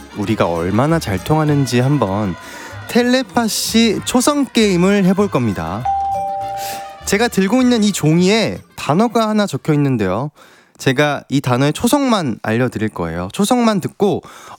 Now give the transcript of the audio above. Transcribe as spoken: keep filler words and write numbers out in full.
우리가 얼마나 잘 통하는지 한번 텔레파시 초성 게임을 해볼 겁니다. 제가 들고 있는 이 종이에 단어가 하나 적혀 있는데요. 제가 이 단어의 초성만 알려드릴 거예요. 초성만 듣고